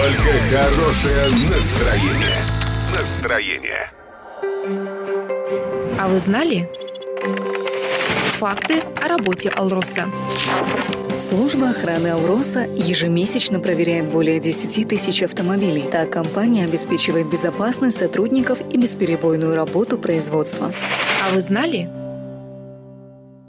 Только хорошее настроение. Настроение. А вы знали? Факты о работе «Алроса». Служба охраны «Алроса» ежемесячно проверяет более 10 тысяч автомобилей. Так компания обеспечивает безопасность сотрудников и бесперебойную работу производства. А вы знали?